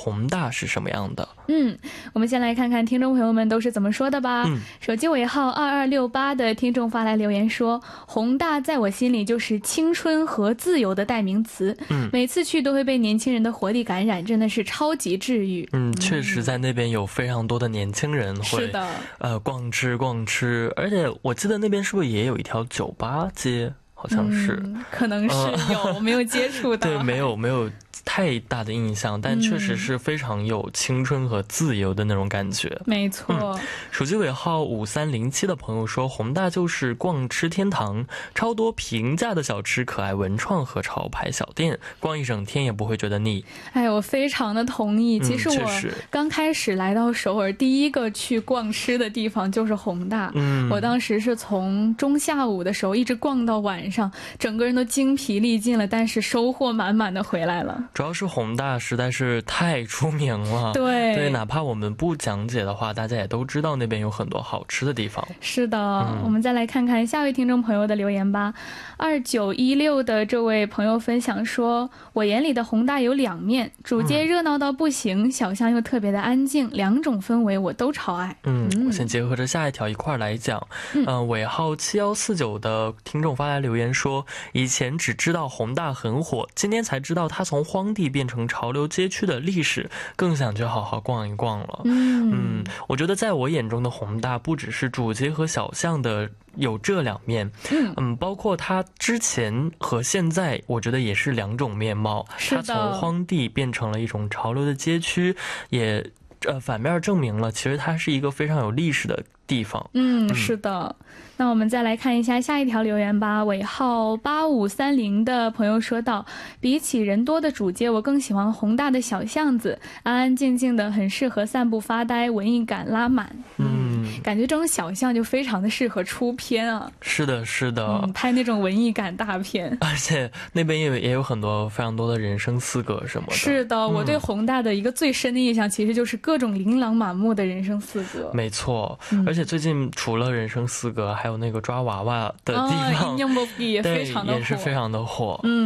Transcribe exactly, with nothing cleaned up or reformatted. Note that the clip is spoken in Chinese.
宏大是什么样的。 嗯，我们先来看看听众朋友们都是怎么说的吧。嗯、手机尾号二二六八的听众发来留言说，宏大在我心里就是青春和自由的代名词，嗯，每次去都会被年轻人的活力感染，真的是超级治愈。 嗯，确实在那边有非常多的年轻人会是的呃逛吃逛吃，而且我记得那边是不是也有一条酒吧街，好像是、 嗯、可能是有、呃、我没有接触到。 对，没有没有太大的印象，但确实是非常有青春和自由的那种感觉。 没错、 嗯、手机尾号五三零七的朋友说，宏大就是逛吃天堂，超多平价的小吃、可爱文创和潮牌小店，逛一整天也不会觉得腻。 哎，我非常的同意。其实我刚开始来到首尔，第一个去逛吃的地方就是宏大。嗯，我当时是从中下午的时候一直逛到晚上，整个人都精疲力尽了，但是收获满满的回来了。 主要是宏大实在是太出名了， 对对，哪怕我们不讲解的话，大家也都知道那边有很多好吃的地方。 是的、嗯、我们再来看看下位听众朋友的留言吧。二九一六的这位朋友分享说，我眼里的宏大有两面，主街热闹到不行、嗯、小巷又特别的安静，两种氛围我都超爱。 嗯，我先结合着下一条一块来讲。嗯、呃，尾号七一四九的听众发来留言说，以前只知道宏大很火，今天才知道它从荒地变成潮流街区的历史，更想去好好逛一逛了。嗯嗯，我觉得在我眼中的宏大不只是主街和小巷的有这两面，嗯嗯，包括它之前和现在，我觉得也是两种面貌。它从荒地变成了一种潮流的街区，也呃反面证明了其实它是一个非常有历史的地方。 嗯，是的。那我们再来看一下下一条留言吧。尾号八五三零的朋友说道，比起人多的主街，我更喜欢宏大的小巷子，安安静静的，很适合散步发呆，文艺感拉满。嗯，感觉这种小巷就非常的适合出片啊。 是的是的、 嗯、拍那种文艺感大片， 而且那边也有也有很多非常多的人生四格什么的。 是的、嗯、我对宏大的一个最深的印象其实就是各种琳琅满目的人生四格。 没错、嗯、而且最近除了人生四格，还有那个抓娃娃的地方、 哦、也非常的火， 也是非常的火。 嗯。